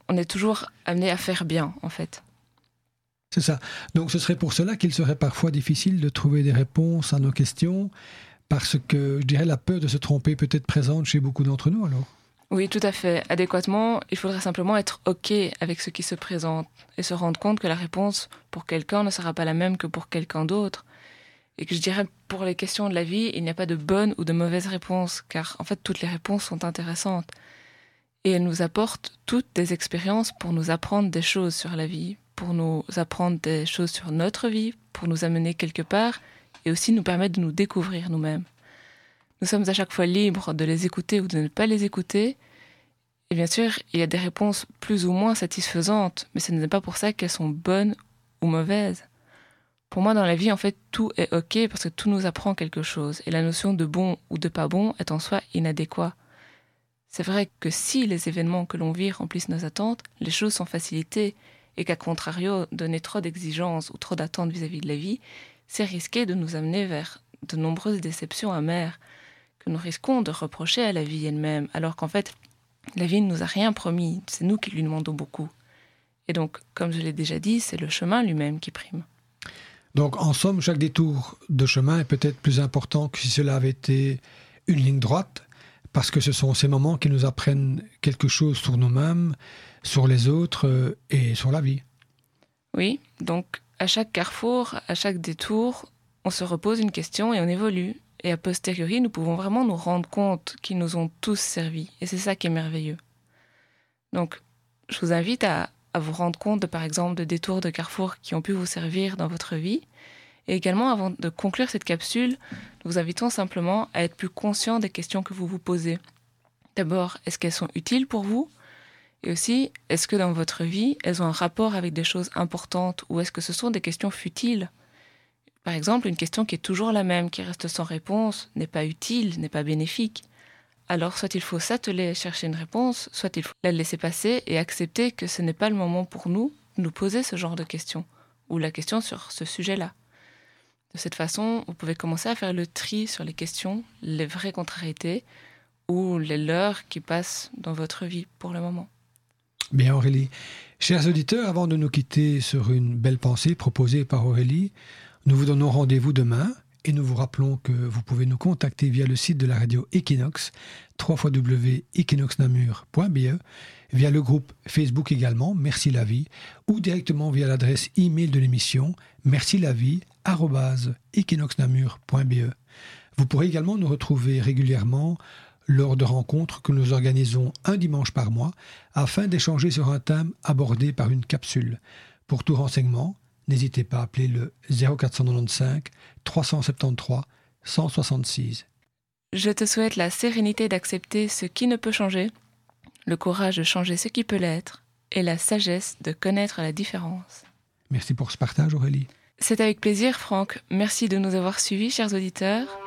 on est toujours amené à faire bien, en fait. C'est ça. Donc ce serait pour cela qu'il serait parfois difficile de trouver des réponses à nos questions, parce que, je dirais, la peur de se tromper peut être présente chez beaucoup d'entre nous, alors. Oui, tout à fait. Adéquatement, il faudrait simplement être OK avec ce qui se présente et se rendre compte que la réponse pour quelqu'un ne sera pas la même que pour quelqu'un d'autre. Et que je dirais, pour les questions de la vie, il n'y a pas de bonne ou de mauvaise réponse, car en fait, toutes les réponses sont intéressantes. Et elles nous apportent toutes des expériences pour nous apprendre des choses sur la vie, pour nous apprendre des choses sur notre vie, pour nous amener quelque part, et aussi nous permettre de nous découvrir nous-mêmes. Nous sommes à chaque fois libres de les écouter ou de ne pas les écouter. Et bien sûr, il y a des réponses plus ou moins satisfaisantes, mais ce n'est pas pour ça qu'elles sont bonnes ou mauvaises. Pour moi, dans la vie, en fait, tout est OK parce que tout nous apprend quelque chose. Et la notion de bon ou de pas bon est en soi inadéquate. C'est vrai que si les événements que l'on vit remplissent nos attentes, les choses sont facilitées. Et qu'à contrario, donner trop d'exigences ou trop d'attentes vis-à-vis de la vie, c'est risquer de nous amener vers de nombreuses déceptions amères que nous risquons de reprocher à la vie elle-même, alors qu'en fait, la vie ne nous a rien promis, c'est nous qui lui demandons beaucoup. Et donc, comme je l'ai déjà dit, c'est le chemin lui-même qui prime. Donc, en somme, chaque détour de chemin est peut-être plus important que si cela avait été une ligne droite, parce que ce sont ces moments qui nous apprennent quelque chose sur nous-mêmes, sur les autres et sur la vie. Oui, donc à chaque carrefour, à chaque détour, on se repose une question et on évolue. Et a posteriori, nous pouvons vraiment nous rendre compte qu'ils nous ont tous servi. Et c'est ça qui est merveilleux. Donc, je vous invite à vous rendre compte, par exemple, de détours de carrefour qui ont pu vous servir dans votre vie. Et également, avant de conclure cette capsule, nous vous invitons simplement à être plus conscient des questions que vous vous posez. D'abord, est-ce qu'elles sont utiles pour vous ? Et aussi, est-ce que dans votre vie, elles ont un rapport avec des choses importantes ou est-ce que ce sont des questions futiles ? Par exemple, une question qui est toujours la même, qui reste sans réponse, n'est pas utile, n'est pas bénéfique. Alors, soit il faut s'atteler à chercher une réponse, soit il faut la laisser passer et accepter que ce n'est pas le moment pour nous de nous poser ce genre de questions, ou la question sur ce sujet-là. De cette façon, vous pouvez commencer à faire le tri sur les questions, les vraies contrariétés, ou les leurs qui passent dans votre vie pour le moment. Bien Aurélie. Chers auditeurs, avant de nous quitter sur une belle pensée proposée par Aurélie, nous vous donnons rendez-vous demain et nous vous rappelons que vous pouvez nous contacter via le site de la radio Equinox, www.equinoxnamur.be, via le groupe Facebook également, Merci la vie, ou directement via l'adresse e-mail de l'émission, mercilavie@equinoxnamur.be. Vous pourrez également nous retrouver régulièrement lors de rencontres que nous organisons un dimanche par mois afin d'échanger sur un thème abordé par une capsule. Pour tout renseignement, n'hésitez pas à appeler le 0495 373 166. Je te souhaite la sérénité d'accepter ce qui ne peut changer, le courage de changer ce qui peut l'être et la sagesse de connaître la différence. Merci pour ce partage, Aurélie. C'est avec plaisir, Franck. Merci de nous avoir suivis, chers auditeurs.